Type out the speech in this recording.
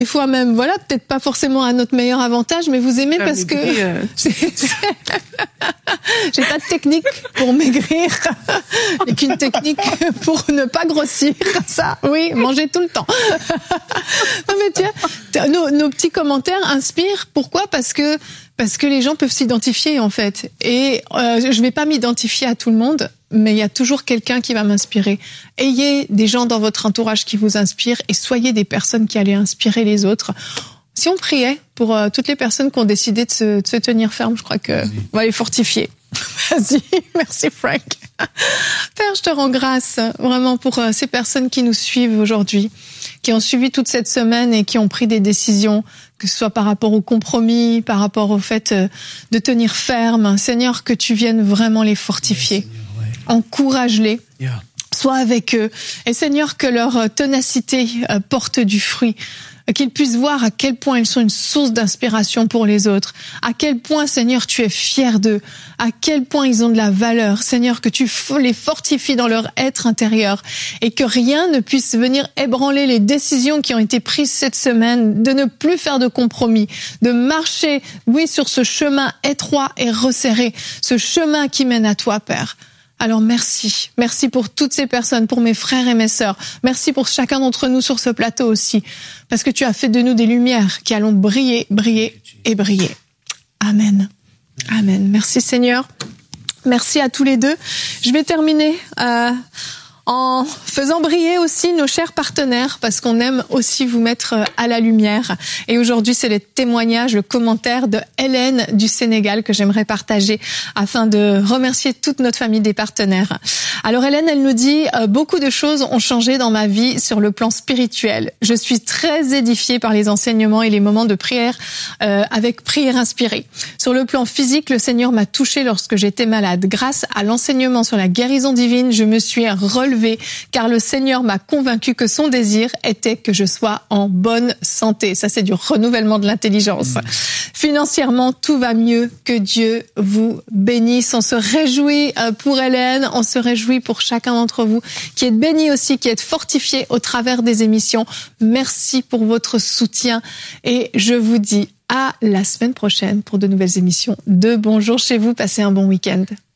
Des fois même, voilà, peut-être pas forcément à notre meilleur avantage, mais vous aimez parce que j'ai pas de technique pour maigrir, et qu'une technique pour ne pas grossir. Ça, oui, manger tout le temps. Non mais tiens, nos petits commentaires inspirent. Pourquoi ? Parce que les gens peuvent s'identifier en fait. Et je vais pas m'identifier à tout le monde, mais il y a toujours quelqu'un qui va m'inspirer. Ayez des gens dans votre entourage qui vous inspirent et soyez des personnes qui allaient inspirer les autres. Si on priait pour toutes les personnes qui ont décidé de se tenir ferme, je crois que on va les fortifier. Vas-y, merci Frank. Père, je te rends grâce vraiment pour ces personnes qui nous suivent aujourd'hui, qui ont suivi toute cette semaine et qui ont pris des décisions, que ce soit par rapport au compromis, par rapport au fait de tenir ferme. Seigneur, que tu viennes vraiment les fortifier. Encourage-les. Sois avec eux. Et Seigneur, que leur ténacité porte du fruit. Qu'ils puissent voir à quel point ils sont une source d'inspiration pour les autres. À quel point, Seigneur, tu es fier d'eux. À quel point ils ont de la valeur. Seigneur, que tu les fortifies dans leur être intérieur. Et que rien ne puisse venir ébranler les décisions qui ont été prises cette semaine. De ne plus faire de compromis. De marcher, oui, sur ce chemin étroit et resserré. Ce chemin qui mène à toi, Père. Alors merci. Merci pour toutes ces personnes, pour mes frères et mes sœurs. Merci pour chacun d'entre nous sur ce plateau aussi. Parce que tu as fait de nous des lumières qui allons briller, briller et briller. Amen. Amen. Merci Seigneur. Merci à tous les deux. Je vais terminer en faisant briller aussi nos chers partenaires, parce qu'on aime aussi vous mettre à la lumière. Et aujourd'hui, c'est le témoignage, le commentaire de Hélène du Sénégal que j'aimerais partager afin de remercier toute notre famille des partenaires. Alors Hélène, elle nous dit « Beaucoup de choses ont changé dans ma vie sur le plan spirituel. Je suis très édifiée par les enseignements et les moments de prière avec prière inspirée. Sur le plan physique, le Seigneur m'a touchée lorsque j'étais malade. Grâce à l'enseignement sur la guérison divine, je me suis relevée car le Seigneur m'a convaincu que son désir était que je sois en bonne santé. » Ça, c'est du renouvellement de l'intelligence. Financièrement, tout va mieux. Que Dieu vous bénisse. On se réjouit pour Hélène, on se réjouit pour chacun d'entre vous qui êtes bénis aussi, qui êtes fortifiés au travers des émissions. Merci pour votre soutien et je vous dis à la semaine prochaine pour de nouvelles émissions de Bonjour chez vous. Passez un bon week-end.